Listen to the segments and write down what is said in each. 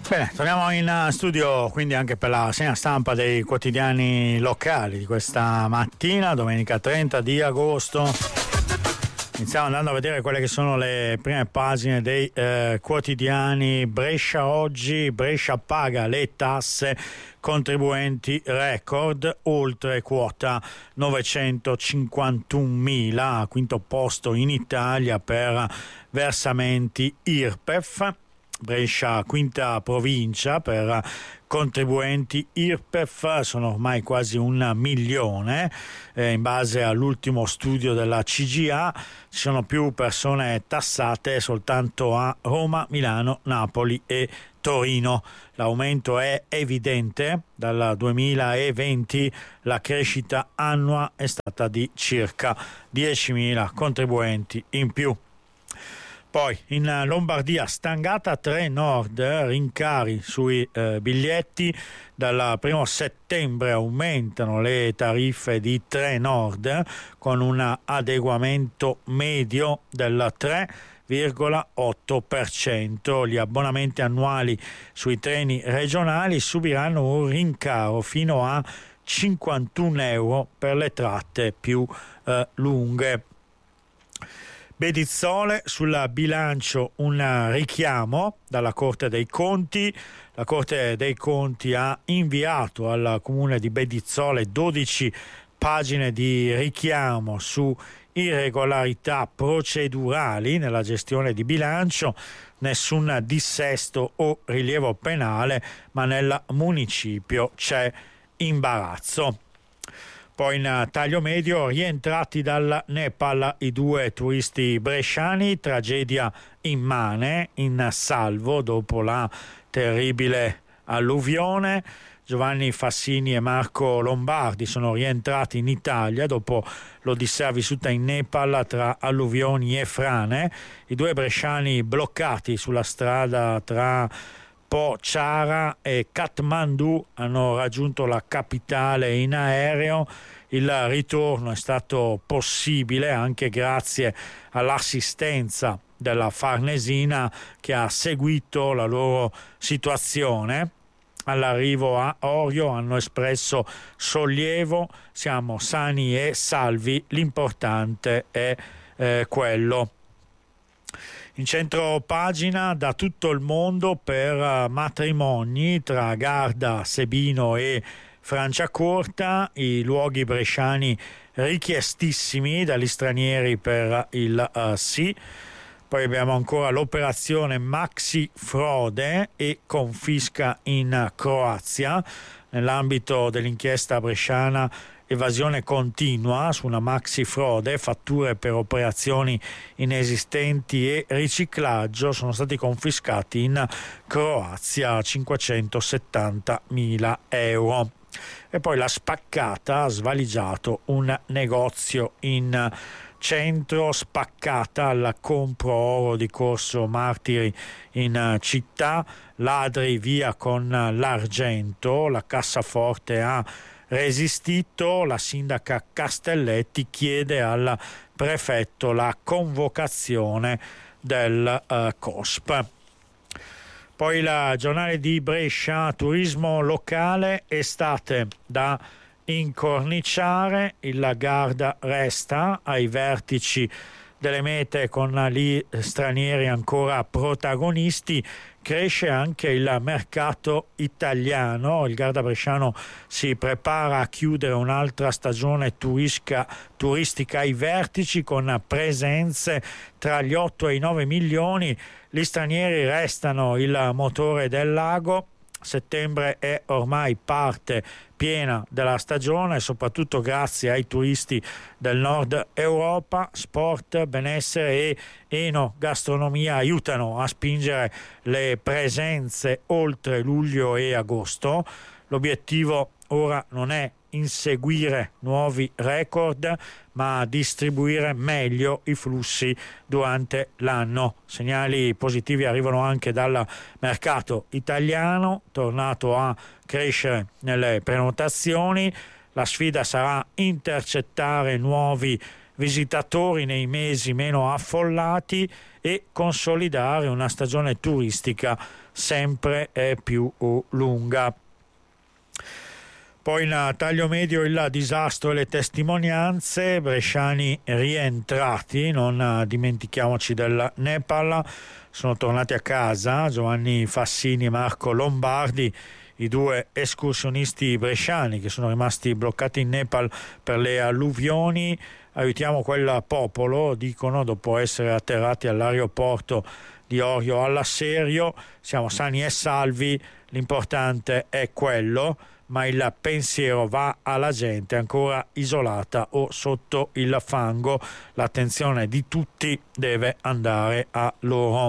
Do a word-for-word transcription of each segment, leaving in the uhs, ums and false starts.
Bene, torniamo in studio quindi anche per la segna stampa dei quotidiani locali di questa mattina, domenica trenta di agosto. Iniziamo andando a vedere quelle che sono le prime pagine dei eh, quotidiani. Brescia oggi, Brescia paga le tasse, contribuenti record, oltre quota novecentocinquantunomila, quinto posto in Italia per versamenti I R P E F. Brescia quinta provincia per contribuenti I R P E F, sono ormai quasi un milione, eh, in base all'ultimo studio della C G A ci sono più persone tassate soltanto a Roma, Milano, Napoli e Torino. L'aumento è evidente, dal duemilaventi la crescita annua è stata di circa diecimila contribuenti in più. Poi in Lombardia stangata tre Nord, rincari sui eh, biglietti. Dal primo settembre aumentano le tariffe di tre Nord con un adeguamento medio del tre virgola otto per cento. Gli abbonamenti annuali sui treni regionali subiranno un rincaro fino a cinquantuno euro per le tratte più eh, lunghe. Bedizzole, sul bilancio un richiamo dalla Corte dei Conti. La Corte dei Conti ha inviato al comune di Bedizzole dodici pagine di richiamo su irregolarità procedurali nella gestione di bilancio, nessun dissesto o rilievo penale, ma nel municipio c'è imbarazzo. Poi in taglio medio, rientrati dal Nepal i due turisti bresciani, tragedia immane, in salvo dopo la terribile alluvione. Giovanni Fassini e Marco Lombardi sono rientrati in Italia dopo l'odissea vissuta in Nepal tra alluvioni e frane. I due bresciani bloccati sulla strada tra Pochara e Kathmandu hanno raggiunto la capitale in aereo. Il ritorno è stato possibile anche grazie all'assistenza della Farnesina che ha seguito la loro situazione. All'arrivo a Orio hanno espresso sollievo, siamo sani e salvi, l'importante è eh, quello. In centro pagina, da tutto il mondo per matrimoni tra Garda, Sebino e Franciacorta, i luoghi bresciani richiestissimi dagli stranieri per il uh, sì. Poi abbiamo ancora l'operazione Maxi Frode e confisca in Croazia. Nell'ambito dell'inchiesta bresciana evasione continua su una maxi frode, fatture per operazioni inesistenti e riciclaggio, sono stati confiscati in Croazia cinquecentosettantamila euro. E poi la spaccata ha svaligiato un negozio in centro, spaccata alla Compro Oro di Corso Martiri in città, ladri via con l'argento, la cassaforte ha resistito, la sindaca Castelletti chiede al prefetto la convocazione del uh, C O S P. Poi il giornale di Brescia, turismo locale, estate da incorniciare, il Garda resta ai vertici delle mete con gli stranieri ancora protagonisti. Cresce anche il mercato italiano, il Garda bresciano si prepara a chiudere un'altra stagione turistica, turistica ai vertici con presenze tra gli otto e i nove milioni. Gli stranieri restano il motore del lago. Settembre è ormai parte piena della stagione, soprattutto grazie ai turisti del nord Europa. Sport, benessere e enogastronomia aiutano a spingere le presenze oltre luglio e agosto. L'obiettivo ora non è inseguire nuovi record, ma distribuire meglio i flussi durante l'anno. Segnali positivi arrivano anche dal mercato italiano, tornato a crescere nelle prenotazioni. La sfida sarà intercettare nuovi visitatori nei mesi meno affollati e consolidare una stagione turistica sempre più lunga. Poi in taglio medio il disastro e le testimonianze, bresciani rientrati, non dimentichiamoci del Nepal, sono tornati a casa Giovanni Fassini e Marco Lombardi, i due escursionisti bresciani che sono rimasti bloccati in Nepal per le alluvioni. Aiutiamo quel popolo, dicono, dopo essere atterrati all'aeroporto di Orio all'Asserio. Siamo sani e salvi, l'importante è quello, ma il pensiero va alla gente ancora isolata o sotto il fango. L'attenzione di tutti deve andare a loro.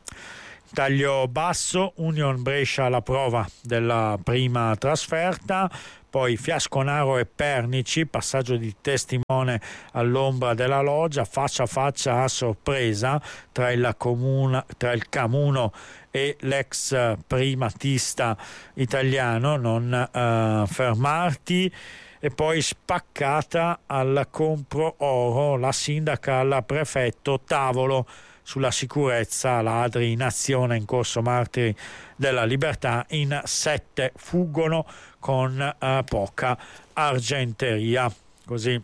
Taglio basso, Union Brescia alla prova della prima trasferta, poi Fiasconaro e Pernici, passaggio di testimone all'ombra della loggia, faccia a faccia a sorpresa tra il, comuna, tra il Camuno e l'ex primatista italiano, non uh, fermarti. E poi spaccata al compro oro, la sindaca al prefetto, tavolo sulla sicurezza, ladri in azione in corso Martiri della Libertà, in sette fuggono con eh, poca argenteria. Così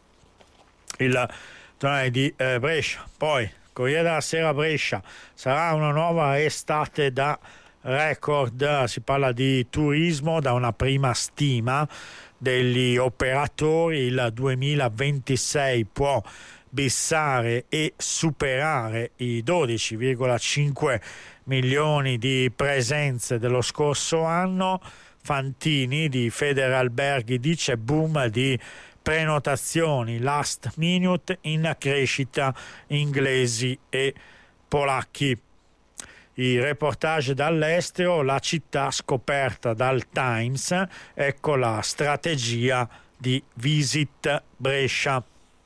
il giornale di eh, Brescia. Poi Corriere della Sera Brescia, sarà una nuova estate da record, si parla di turismo, da una prima stima degli operatori il duemilaventisei può bissare e superare i dodici virgola cinque milioni di presenze dello scorso anno. Fantini di Federalberghi dice boom di prenotazioni last minute in crescita, inglesi e polacchi. I reportage dall'estero, la città scoperta dal Times, ecco la strategia di Visit Brescia.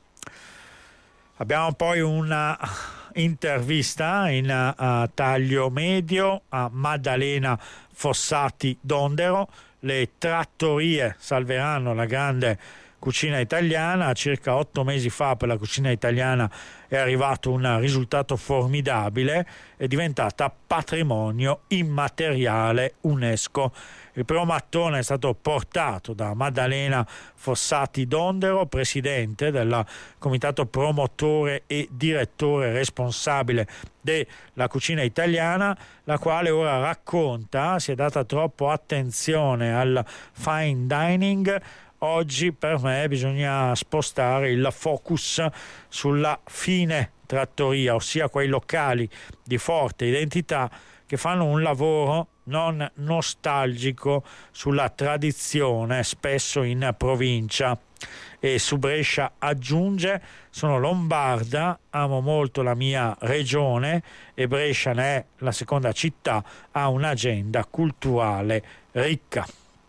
Abbiamo poi una intervista in uh, taglio medio a Maddalena Fossati Dondero. Le trattorie salveranno la grande cucina italiana. Circa otto mesi fa per la cucina italiana è arrivato un risultato formidabile, è diventata patrimonio immateriale UNESCO. Il primo mattone è stato portato da Maddalena Fossati Dondero, presidente del comitato promotore e direttore responsabile della cucina italiana, la quale ora racconta: si è data troppo attenzione al fine dining. Oggi per me bisogna spostare il focus sulla fine trattoria, ossia quei locali di forte identità che fanno un lavoro non nostalgico sulla tradizione, spesso in provincia. E su Brescia aggiunge: sono lombarda, amo molto la mia regione e Brescia ne è la seconda città, ha un'agenda culturale ricca.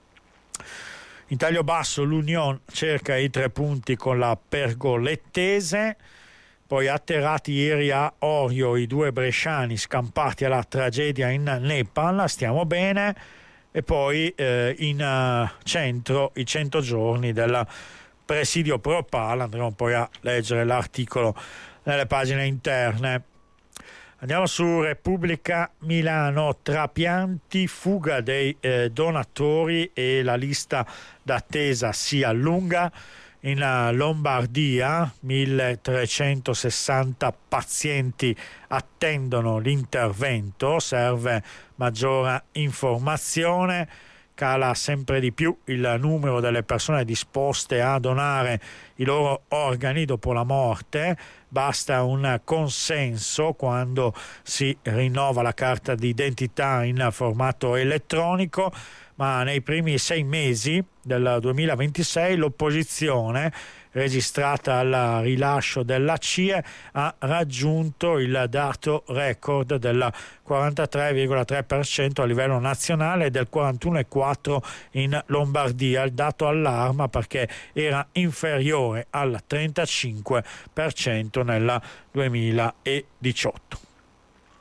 In taglio basso l'Union cerca i tre punti con la Pergolettese. Poi atterrati ieri a Orio i due bresciani scampati alla tragedia in Nepal, stiamo bene. E poi eh, in uh, centro i cento giorni del presidio Propal, andremo poi a leggere l'articolo nelle pagine interne. Andiamo su Repubblica Milano, trapianti, fuga dei eh, donatori e la lista d'attesa si allunga. In Lombardia milletrecentosessanta pazienti attendono l'intervento, serve maggiore informazione. Cala sempre di più il numero delle persone disposte a donare i loro organi dopo la morte. Basta un consenso quando si rinnova la carta d'identità in formato elettronico, ma nei primi sei mesi del duemilaventisei l'opposizione, registrata al rilascio della C I E, ha raggiunto il dato record del quarantatré virgola tre per cento a livello nazionale e del quarantuno virgola quattro per cento in Lombardia. Il dato allarma perché era inferiore al trentacinque per cento nel duemiladiciotto.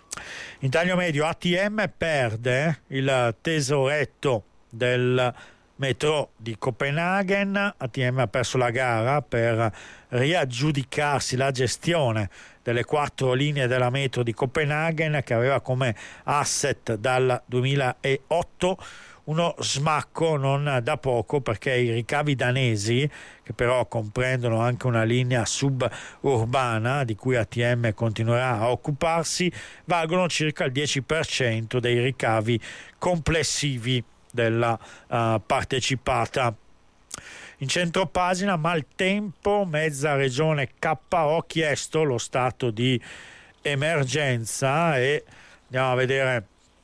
In taglio medio A T M perde il tesoretto del metro di Copenaghen. A T M ha perso la gara per riaggiudicarsi la gestione delle quattro linee della metro di Copenaghen, che aveva come asset dal duemilaotto. Uno smacco non da poco, perché i ricavi danesi, che però comprendono anche una linea suburbana di cui A T M continuerà a occuparsi, valgono circa il dieci per cento dei ricavi complessivi della uh, partecipata. In centropagina, maltempo, mezza regione K O ha chiesto lo stato di emergenza, e andiamo a vedere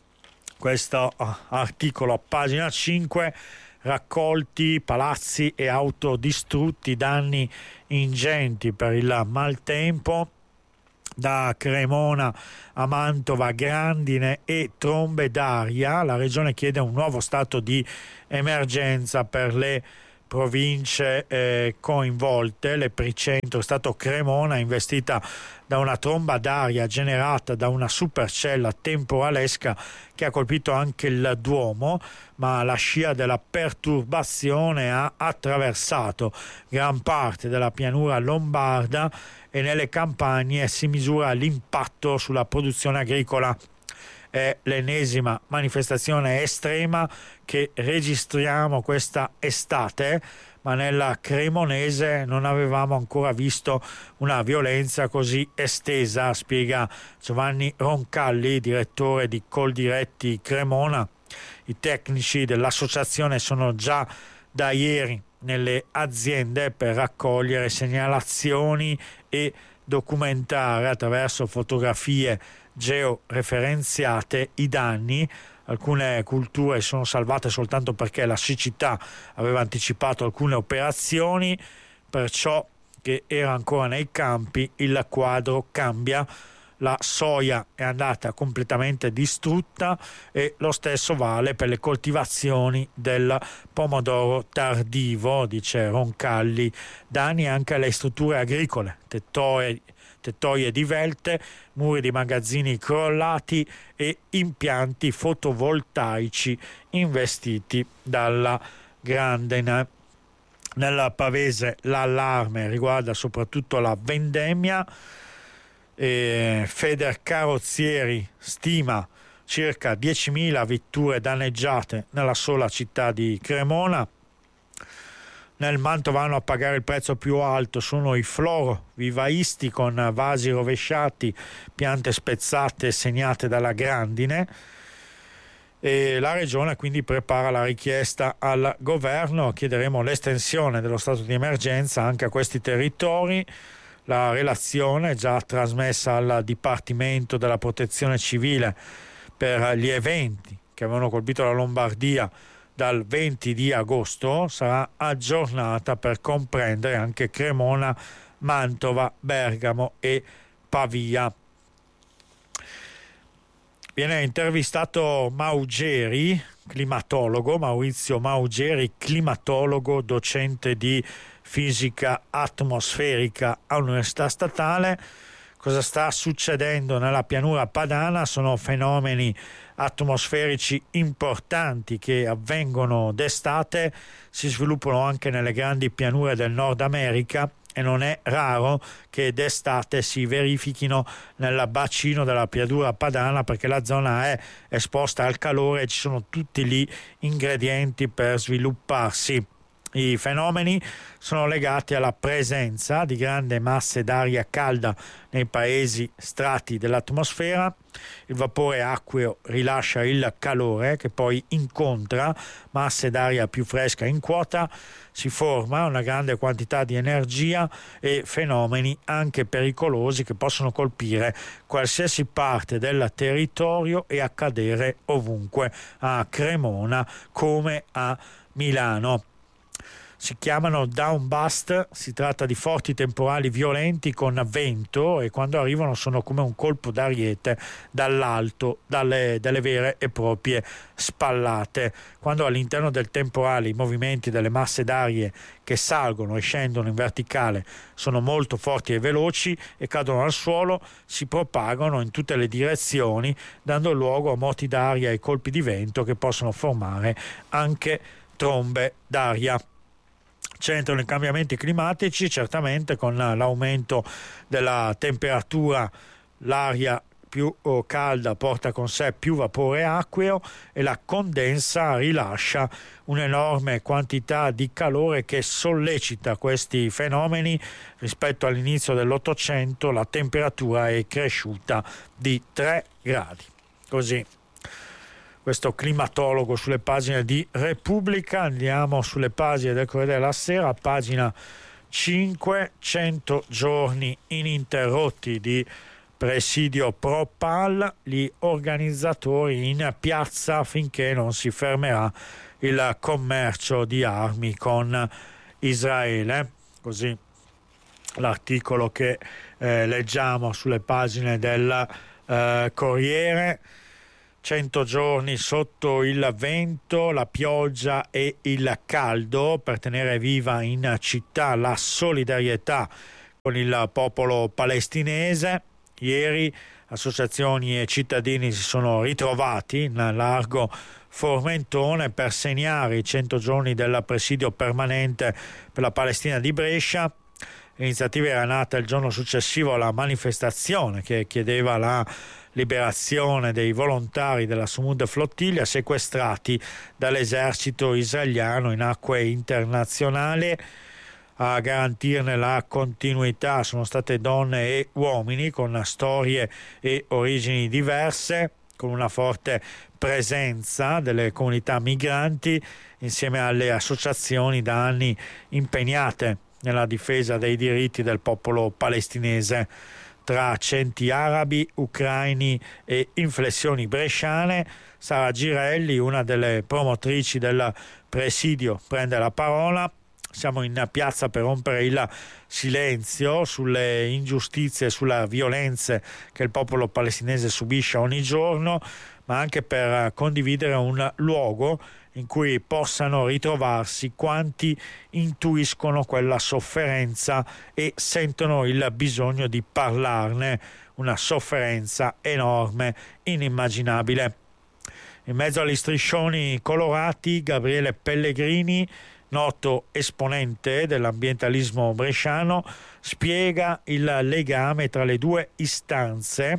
questo articolo a pagina cinque. Raccolti palazzi e auto distrutti, danni ingenti per il maltempo. Da Cremona a Mantova, grandine e trombe d'aria. La regione chiede un nuovo stato di emergenza per le province eh, coinvolte. L'epicentro è stato Cremona, investita da una tromba d'aria generata da una supercella temporalesca che ha colpito anche il Duomo, ma la scia della perturbazione ha attraversato gran parte della pianura lombarda, e nelle campagne si misura l'impatto sulla produzione agricola. È l'ennesima manifestazione estrema che registriamo questa estate, ma nella Cremonese non avevamo ancora visto una violenza così estesa, spiega Giovanni Roncalli, direttore di Coldiretti Cremona. I tecnici dell'associazione sono già da ieri nelle aziende per raccogliere segnalazioni e documentare attraverso fotografie georeferenziate i danni. Alcune culture sono salvate soltanto perché la siccità aveva anticipato alcune operazioni, perciò che era ancora nei campi il quadro cambia. La soia è andata completamente distrutta, e lo stesso vale per le coltivazioni del pomodoro tardivo, dice Roncalli. Danni anche alle strutture agricole, tettoie, tettoie divelte, muri di magazzini crollati e impianti fotovoltaici investiti dalla grandine. Nel Pavese l'allarme riguarda soprattutto la vendemmia. E Feder Carrozzieri stima circa diecimila vetture danneggiate nella sola città di Cremona. Nel Mantovano a pagare il prezzo più alto sono i florovivaisti, con vasi rovesciati, piante spezzate e segnate dalla grandine. E la regione quindi prepara la richiesta al governo. Chiederemo l'estensione dello stato di emergenza anche a questi territori. La relazione è già trasmessa al Dipartimento della Protezione Civile per gli eventi che avevano colpito la Lombardia dal venti di agosto. Sarà aggiornata per comprendere anche Cremona, Mantova, Bergamo e Pavia. Viene intervistato Maugeri, climatologo, Maurizio Maugeri, climatologo, docente di fisica atmosferica all'Università Statale. Cosa sta succedendo nella pianura padana? Sono fenomeni atmosferici importanti che avvengono d'estate, si sviluppano anche nelle grandi pianure del Nord America, e non è raro che d'estate si verifichino nel bacino della pianura padana, perché la zona è esposta al calore e ci sono tutti gli ingredienti per svilupparsi. I fenomeni sono legati alla presenza di grandi masse d'aria calda nei paesi strati dell'atmosfera. Il vapore acqueo rilascia il calore, che poi incontra masse d'aria più fresca in quota. Si forma una grande quantità di energia e fenomeni anche pericolosi che possono colpire qualsiasi parte del territorio e accadere ovunque, a Cremona come a Milano. Si chiamano downburst, si tratta di forti temporali violenti con vento, e quando arrivano sono come un colpo d'ariete dall'alto, dalle, delle vere e proprie spallate. Quando all'interno del temporale i movimenti delle masse d'aria che salgono e scendono in verticale sono molto forti e veloci e cadono al suolo, si propagano in tutte le direzioni, dando luogo a moti d'aria e colpi di vento che possono formare anche trombe d'aria. C'entrano i cambiamenti climatici, certamente con l'aumento della temperatura l'aria più calda porta con sé più vapore acqueo e la condensa rilascia un'enorme quantità di calore che sollecita questi fenomeni. Rispetto all'inizio dell'Ottocento la temperatura è cresciuta di tre gradi. Così questo climatologo sulle pagine di Repubblica. Andiamo sulle pagine del Corriere della Sera, pagina cinque, cento giorni ininterrotti di presidio pro P A L, gli organizzatori in piazza finché non si fermerà il commercio di armi con Israele. Così l'articolo che eh, leggiamo sulle pagine del eh, Corriere. cento giorni sotto il vento, la pioggia e il caldo per tenere viva in città la solidarietà con il popolo palestinese. Ieri associazioni e cittadini si sono ritrovati in largo Formentone per segnare i cento giorni del presidio permanente per la Palestina di Brescia. L'iniziativa era nata il giorno successivo alla manifestazione che chiedeva la liberazione dei volontari della Sumud Flottiglia sequestrati dall'esercito israeliano in acque internazionali. A garantirne la continuità sono state donne e uomini con storie e origini diverse, con una forte presenza delle comunità migranti insieme alle associazioni da anni impegnate nella difesa dei diritti del popolo palestinese. Tra accenti arabi, ucraini e inflessioni bresciane, Sara Girelli, una delle promotrici del presidio, prende la parola. Siamo in piazza per rompere il silenzio sulle ingiustizie e sulle violenze che il popolo palestinese subisce ogni giorno, ma anche per condividere un luogo in cui possano ritrovarsi quanti intuiscono quella sofferenza e sentono il bisogno di parlarne, una sofferenza enorme, inimmaginabile. In mezzo agli striscioni colorati, Gabriele Pellegrini, noto esponente dell'ambientalismo bresciano, spiega il legame tra le due istanze.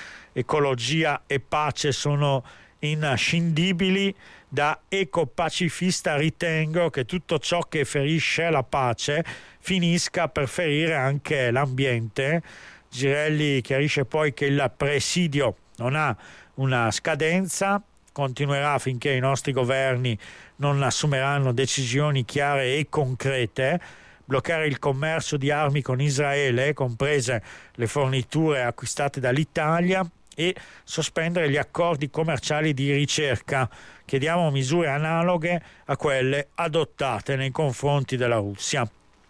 Ecologia e pace sono inscindibili. Da ecopacifista ritengo che tutto ciò che ferisce la pace finisca per ferire anche l'ambiente. Girelli chiarisce poi che il presidio non ha una scadenza, continuerà finché i nostri governi non assumeranno decisioni chiare e concrete. Bloccare il commercio di armi con Israele, comprese le forniture acquistate dall'Italia, e sospendere gli accordi commerciali di ricerca. Chiediamo misure analoghe a quelle adottate nei confronti della Russia.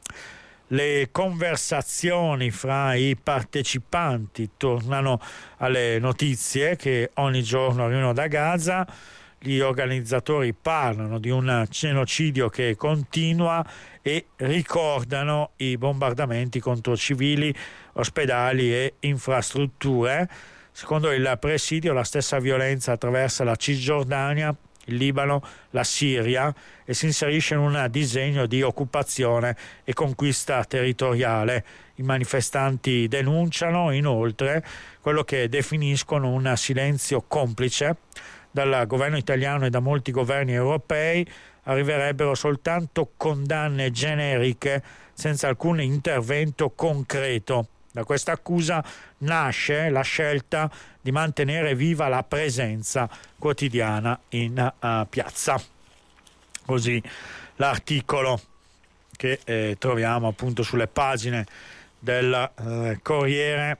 Le conversazioni fra i partecipanti tornano alle notizie che ogni giorno arrivano da Gaza. Gli organizzatori parlano di un genocidio che continua e ricordano i bombardamenti contro civili, ospedali e infrastrutture. Secondo il presidio, la stessa violenza attraversa la Cisgiordania, il Libano, la Siria e si inserisce in un disegno di occupazione e conquista territoriale. I manifestanti denunciano inoltre quello che definiscono un silenzio complice dal governo italiano e da molti governi europei. Arriverebbero soltanto condanne generiche senza alcun intervento concreto. Da questa accusa nasce la scelta di mantenere viva la presenza quotidiana in uh, piazza. Così l'articolo che eh, troviamo appunto sulle pagine del eh, Corriere.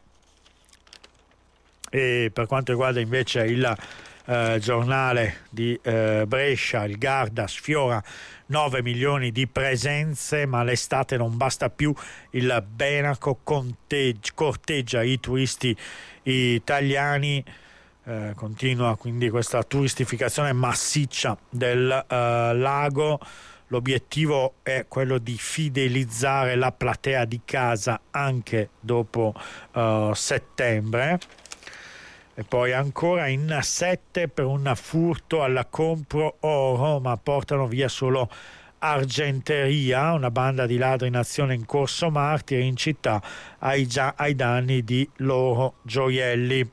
E per quanto riguarda invece il eh, giornale di eh, Brescia, il Garda sfiora nove milioni di presenze, ma l'estate non basta più. Il Benaco conteggia, corteggia i turisti italiani. Eh, continua quindi questa turistificazione massiccia del eh, lago. L'obiettivo è quello di fidelizzare la platea di casa anche dopo eh, settembre. E poi ancora in sette per un furto alla compro oro, ma portano via solo argenteria. Una banda di ladri in azione in Corso Martiri in città ai, già, ai danni di loro gioielli.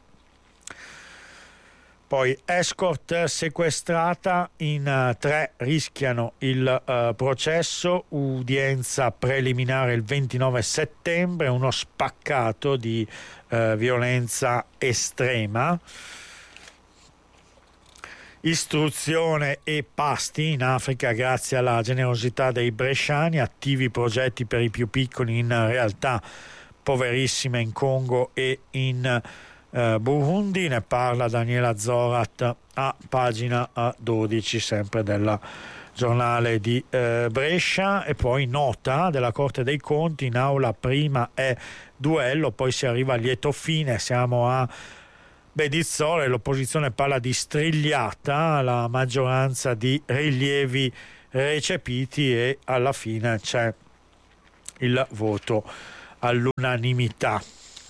Poi escort sequestrata, in uh, tre rischiano il uh, processo, udienza preliminare il ventinove settembre, uno spaccato di uh, violenza estrema. Istruzione e pasti in Africa grazie alla generosità dei bresciani, attivi progetti per i più piccoli in realtà poverissime in Congo e in Uh, Burundi. Ne parla Daniela Zorat a pagina dodici sempre del giornale di uh, Brescia. E poi nota della Corte dei Conti, in aula prima è duello, poi si arriva a lieto fine, siamo a Bedizzole, l'opposizione parla di strigliata, la maggioranza di rilievi recepiti e alla fine c'è il voto all'unanimità.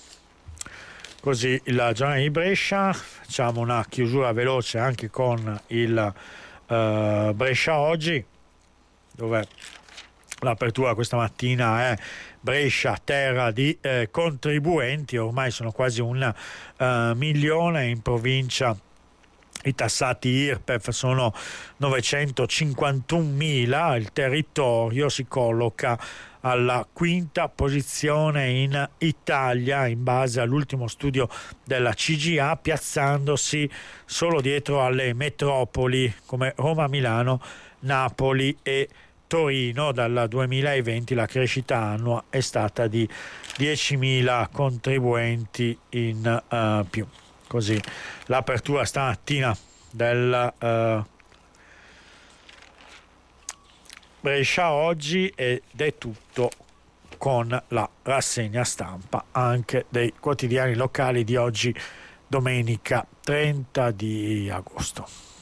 Così il giornale di Brescia. Facciamo una chiusura veloce anche con il uh, Brescia Oggi, dove l'apertura questa mattina è Brescia, terra di eh, contribuenti. Ormai sono quasi un uh, milione in provincia. I tassati I R P E F sono novecentocinquantunomila. Il territorio si colloca alla quinta posizione in Italia in base all'ultimo studio della C G A, piazzandosi solo dietro alle metropoli come Roma, Milano, Napoli e Torino. Dal duemilaventi la crescita annua è stata di diecimila contribuenti in uh, più. Così l'apertura stamattina del uh, Brescia Oggi, ed è tutto con la rassegna stampa anche dei quotidiani locali di oggi, domenica trenta di agosto.